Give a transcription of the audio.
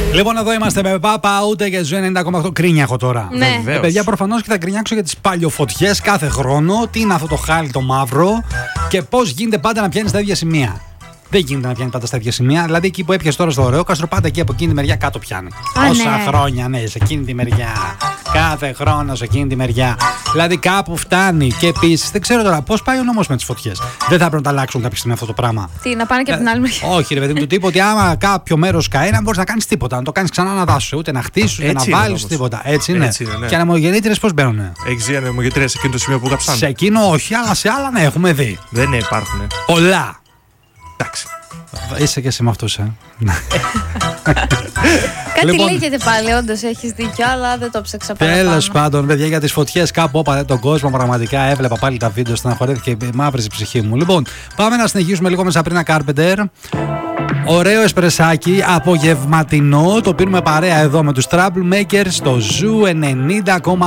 Λοιπόν, εδώ είμαστε με Πάπα ούτε και Ζου 90,8. Κρίνιακο τώρα. Ναι. Παιδιά, προφανώς και θα κρινιάξω για τις παλιοφωτιές κάθε χρόνο. Τι είναι αυτό το χάλι το μαύρο και πώς γίνεται πάντα να πιάνει στα ίδια σημεία. Δεν γίνεται να πιάνει πάντα στα ίδια σημεία. Δηλαδή, εκεί που έπιασε τώρα στο ωραίο κάστρο, πάντα εκεί από εκείνη τη μεριά κάτω πιάνει. Όσα χρόνια, ναι, σε εκείνη τη μεριά. Κάθε χρόνο σε εκείνη τη μεριά. Δηλαδή, κάπου φτάνει. Και επίσης, δεν ξέρω τώρα πώς πάει ο νόμος με τις φωτιές. Δεν θα πρέπει να τα αλλάξουν κάποια στιγμή αυτό το πράγμα. Τι, να πάνε και από την άλλη μεριά. Όχι, ρε παιδί μου, του τύπου ότι άμα κάποιο μέρος καεί, να μπορείς να κάνεις τίποτα. Να το κάνεις ξανά να δάσου. Ούτε να χτίσεις, ούτε να βάλεις τίποτα. Έτσι είναι. Ναι. Και ανεμογεννήτριες πώς μπαίνουνε. Έχεις δει ανεμογεννήτριες σε εκείνο το σημείο που κάψαν? Σε εκείνο όχι, αλλά σε άλλα ναι, έχουμε δει. Δεν υπάρχουν. Πολλά. Εντάξει. Είσαι και εσύ με αυτούς, Κάτι Λοιπόν, λέγεται πάλι, όντως έχεις δίκιο, αλλά δεν το ψάξα παραπάνω. τέλος πάντων, παιδιά, για τις φωτιές κάπου όπα τον κόσμο. Πραγματικά έβλεπα πάλι τα βίντεο, στεναχωρέθηκε και μαύρησε η ψυχή μου. Λοιπόν, πάμε να συνεχίσουμε λίγο με Σαπρίνα Κάρπεντερ. Ωραίο εσπρεσάκι, απογευματινό. Το πίνουμε παρέα εδώ με τους Troublemakers στο Ζου 90,8.